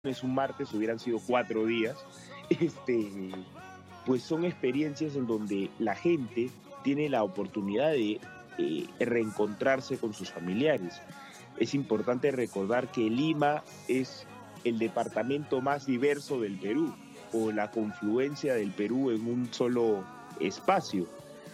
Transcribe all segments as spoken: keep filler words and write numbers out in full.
es un martes, hubieran sido cuatro días, este, pues son experiencias en donde la gente tiene la oportunidad de eh, reencontrarse con sus familiares. Es importante recordar que Lima es el departamento más diverso del Perú, o la confluencia del Perú en un solo espacio.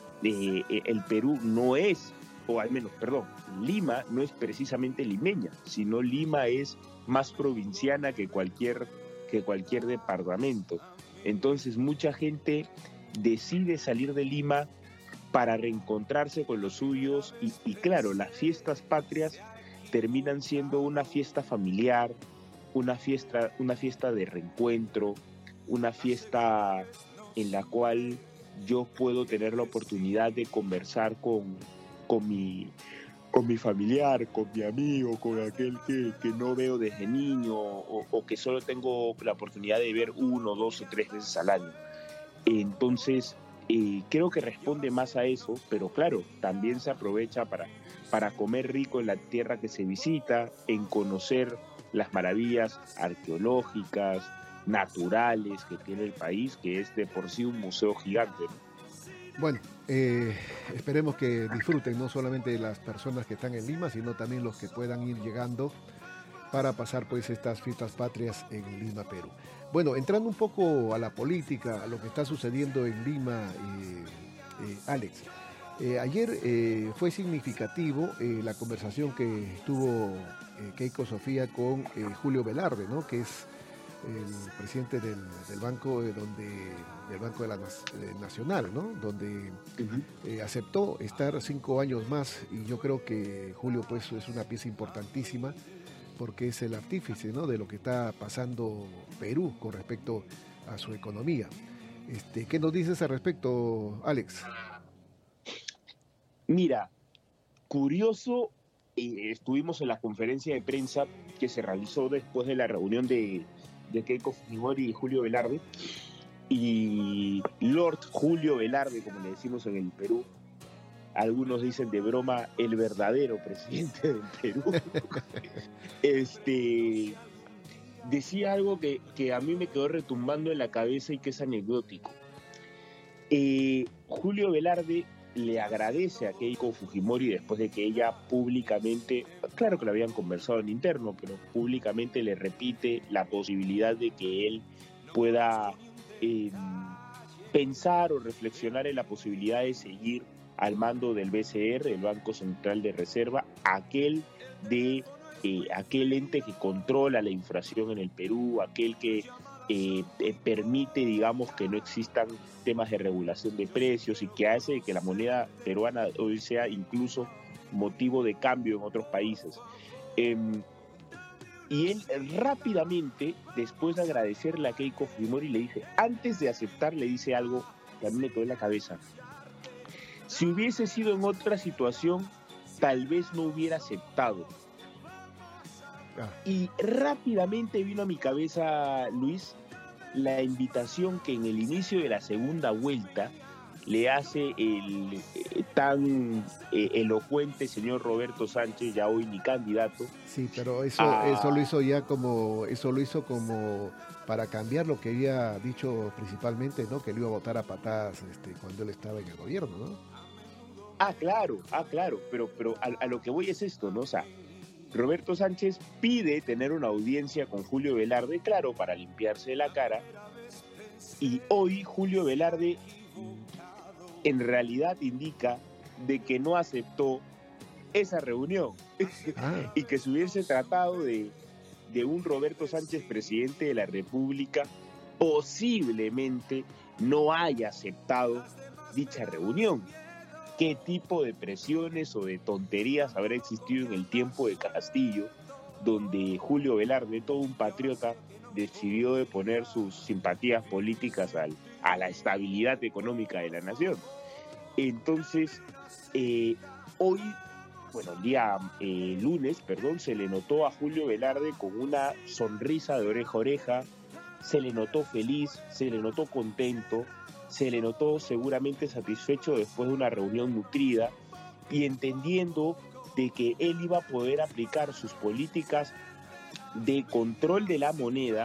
Eh, el Perú no es, o al menos, perdón, Lima no es precisamente limeña, sino Lima es más provinciana que cualquier, que cualquier departamento. Entonces mucha gente decide salir de Lima para reencontrarse con los suyos y, y claro, las fiestas patrias terminan siendo una fiesta familiar, una fiesta, una fiesta de reencuentro, una fiesta en la cual yo puedo tener la oportunidad de conversar con, con, mi, con mi familiar, con mi amigo, con aquel que, que no veo desde niño o, o que solo tengo la oportunidad de ver uno, dos o tres veces al año. Entonces, eh, creo que responde más a eso, pero claro, también se aprovecha para, para comer rico en la tierra que se visita, en conocer las maravillas arqueológicas, naturales que tiene el país, que es de por sí un museo gigante, ¿no? Bueno, eh, esperemos que disfruten no solamente las personas que están en Lima, sino también los que puedan ir llegando para pasar pues estas fiestas patrias en Lima, Perú. Bueno, entrando un poco a la política, a lo que está sucediendo en Lima, eh, eh, Alex, eh, ayer eh, fue significativo eh, la conversación que tuvo eh, Keiko Sofía con eh, Julio Velarde, ¿no? Que es el presidente del, del banco eh, donde del banco de la eh, nacional, ¿no? Donde Uh-huh. eh, aceptó estar cinco años más, y yo creo que Julio pues es una pieza importantísima porque es el artífice, ¿no? De lo que está pasando Perú con respecto a su economía. Este, ¿qué nos dices al respecto, Alex? Mira, curioso, eh, estuvimos en la conferencia de prensa que se realizó después de la reunión de, de Keiko Fujimori y Julio Velarde, y Lord Julio Velarde, como le decimos en el Perú, algunos dicen de broma, el verdadero presidente del Perú, este, decía algo que, que a mí me quedó retumbando en la cabeza y que es anecdótico. Eh, Julio Velarde le agradece a Keiko Fujimori después de que ella públicamente, claro que lo habían conversado en interno, pero públicamente le repite la posibilidad de que él pueda eh, pensar o reflexionar en la posibilidad de seguir al mando del B C R, el Banco Central de Reserva, aquel de eh, aquel ente que controla la inflación en el Perú, aquel que eh, eh, permite, digamos, que no existan temas de regulación de precios y que hace que la moneda peruana hoy sea incluso motivo de cambio en otros países. Eh, y él rápidamente, después de agradecerle a Keiko Fujimori, le dice, antes de aceptar, le dice algo que a mí me quedó en la cabeza. Si hubiese sido en otra situación, tal vez no hubiera aceptado. Ah. Y rápidamente vino a mi cabeza, Luis, la invitación que en el inicio de la segunda vuelta le hace el eh, tan eh, elocuente señor Roberto Sánchez, ya hoy ni candidato. Sí, pero eso, a... eso lo hizo ya como, eso lo hizo como para cambiar lo que había dicho principalmente, ¿no? Que le iba a votar a patadas este, cuando él estaba en el gobierno, ¿no? Ah, claro, ah, claro, pero, pero a, a lo que voy es esto, ¿no? O sea, Roberto Sánchez pide tener una audiencia con Julio Velarde, claro, para limpiarse la cara, y hoy Julio Velarde en realidad indica de que no aceptó esa reunión ah. y que se hubiese tratado de, de un Roberto Sánchez presidente de la República, posiblemente no haya aceptado dicha reunión. ¿Qué tipo de presiones o de tonterías habrá existido en el tiempo de Castillo, donde Julio Velarde, todo un patriota, decidió de poner sus simpatías políticas al, a la estabilidad económica de la nación? Entonces, eh, hoy, bueno, el día eh, lunes, perdón, se le notó a Julio Velarde con una sonrisa de oreja a oreja, se le notó feliz, se le notó contento, se le notó seguramente satisfecho después de una reunión nutrida y entendiendo de que él iba a poder aplicar sus políticas de control de la moneda